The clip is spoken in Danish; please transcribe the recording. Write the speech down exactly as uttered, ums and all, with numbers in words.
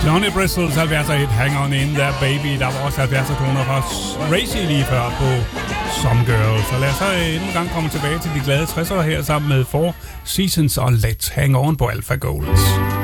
Johnny Bristols halvfjerdser hit Hang On In There Baby. Der var også halvfjerdser toner fra Racy lige før på Some Girl. Så lad os så endnu en gang komme tilbage til de glade tressere her sammen med Four Seasons og Let's Hang On på Alpha Gold.